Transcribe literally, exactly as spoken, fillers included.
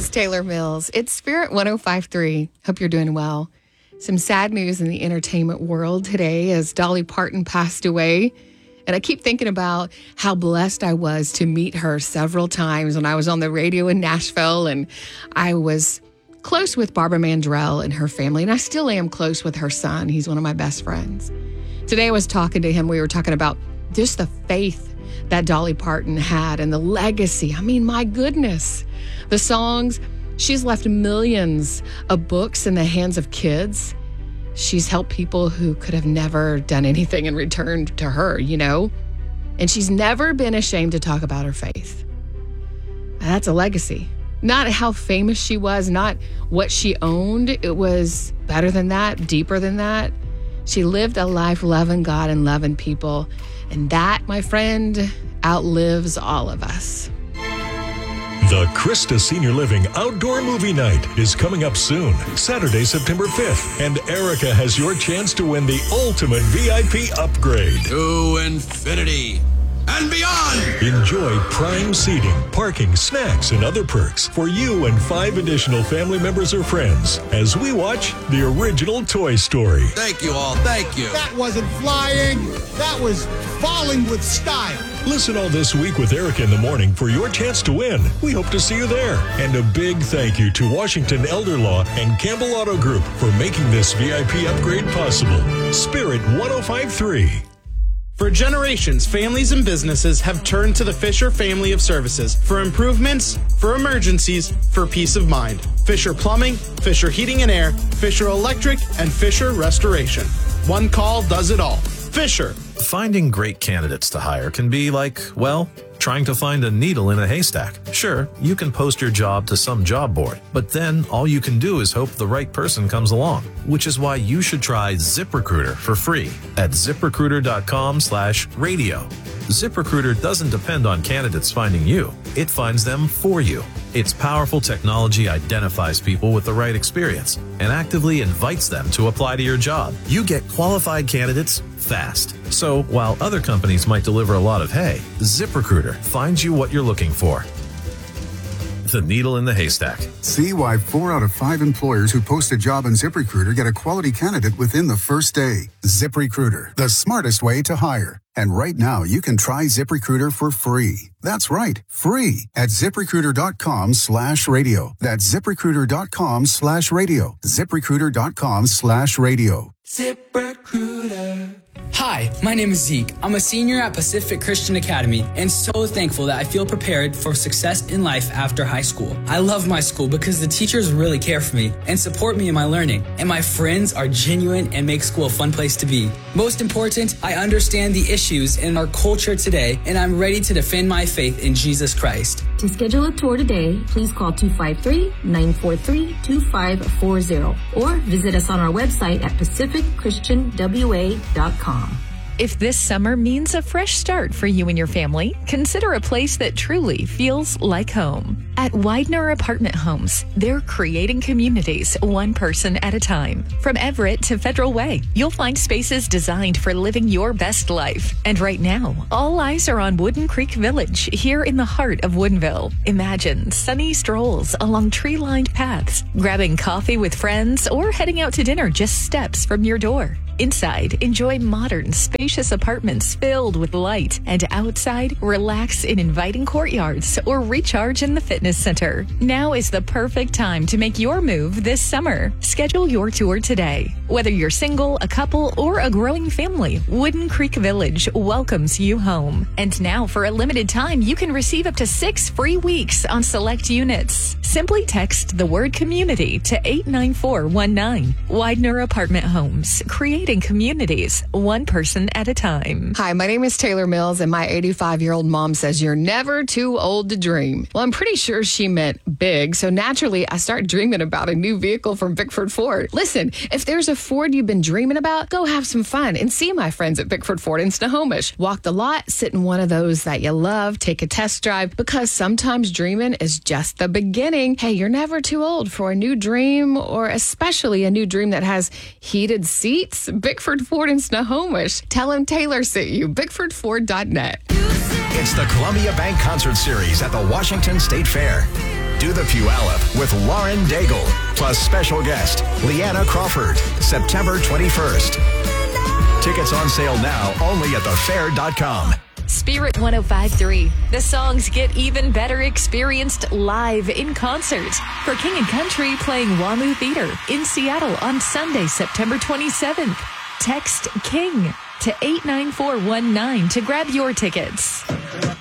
is Taylor Mills. It's Spirit one oh five point three. Hope you're doing well. Some sad news in the entertainment world today as Dolly Parton passed away. And I keep thinking about how blessed I was to meet her several times when I was on the radio in Nashville. And I was close with Barbara Mandrell and her family. And I still am close with her son. He's one of my best friends. Today I was talking to him. We were talking about just the faith that Dolly Parton had and the legacy. I mean, my goodness. The songs, she's left millions of books in the hands of kids. She's helped people who could have never done anything in return to her, you know? And she's never been ashamed to talk about her faith. That's a legacy. Not how famous she was, not what she owned. It was better than that, deeper than that. She lived a life loving God and loving people. And that, my friend, outlives all of us. The Krista Senior Living Outdoor Movie Night is coming up soon, Saturday, September fifth. And Erica has your chance to win the ultimate V I P upgrade. To infinity and beyond. Enjoy prime seating, parking, snacks, and other perks for you and five additional family members or friends as we watch the original Toy Story. Thank you all. Thank you. That wasn't flying. That was falling with style. Listen all this week with Erica in the morning for your chance to win. We hope to see you there. And a big thank you to Washington Elder Law and Campbell Auto Group for making this V I P upgrade possible. Spirit one oh five point three. For generations, families and businesses have turned to the Fisher family of services for improvements, for emergencies, for peace of mind. Fisher Plumbing, Fisher Heating and Air, Fisher Electric, and Fisher Restoration. One call does it all. Fisher. Finding great candidates to hire can be like, well, trying to find a needle in a haystack. Sure, you can post your job to some job board, but then all you can do is hope the right person comes along, which is why you should try ZipRecruiter for free at ZipRecruiter.com slash radio. ZipRecruiter doesn't depend on candidates finding you. It finds them for you. Its powerful technology identifies people with the right experience and actively invites them to apply to your job. You get qualified candidates fast. So while other companies might deliver a lot of hay, ZipRecruiter finds you what you're looking for. The needle in the haystack. See why four out of five employers who post a job on ZipRecruiter get a quality candidate within the first day. ZipRecruiter, the smartest way to hire. And right now, you can try ZipRecruiter for free. That's right, free at ZipRecruiter.com slash radio. That's ZipRecruiter.com slash radio. ZipRecruiter.com slash radio. ZipRecruiter. Hi, my name is Zeke. I'm a senior at Pacific Christian Academy and so thankful that I feel prepared for success in life after high school. I love my school because the teachers really care for me and support me in my learning, and my friends are genuine and make school a fun place to be. Most important, I understand the issues in our culture today, and I'm ready to defend my faith in Jesus Christ. To schedule a tour today, please call two five three, nine four three, two five four zero or visit us on our website at pacific christian w a dot com. If this summer means a fresh start for you and your family, consider a place that truly feels like home. At Widener Apartment Homes, they're creating communities one person at a time. From Everett to Federal Way, you'll find spaces designed for living your best life. And right now, all eyes are on Wooden Creek Village here in the heart of Woodinville. Imagine sunny strolls along tree-lined paths, grabbing coffee with friends, or heading out to dinner just steps from your door. Inside, enjoy modern, spacious apartments filled with light, and outside, relax in inviting courtyards or recharge in the fitness center. Now is the perfect time to make your move this summer. Schedule your tour today. Whether you're single, a couple, or a growing family, Wooden Creek Village welcomes you home. And now, for a limited time, you can receive up to six free weeks on select units. Simply text the word community to eight nine four one nine. Widener Apartment Homes, creating communities, one person at a time. Hi, my name is Taylor Mills, and my eighty-five-year-old mom says you're never too old to dream. Well, I'm pretty sure she meant big, so naturally, I start dreaming about a new vehicle from Bickford Ford. Listen, if there's a Ford you've been dreaming about, go have some fun and see my friends at Bickford Ford in Snohomish. Walk the lot, sit in one of those that you love, take a test drive, because sometimes dreaming is just the beginning. Hey, you're never too old for a new dream, or especially a new dream that has heated seats. Bickford Ford in Snohomish. Tell them Taylor sent you. Bickford Ford dot net. It's the Columbia Bank Concert Series at the Washington State Fair. Do the Puyallup with Lauren Daigle, plus special guest Leanna Crawford, September twenty-first. Tickets on sale now only at the fair dot com. Spirit one oh five point three. The songs get even better experienced live in concert. For King and Country playing WAMU Theater in Seattle on Sunday, September twenty-seventh. Text KING to eight nine four one nine to grab your tickets.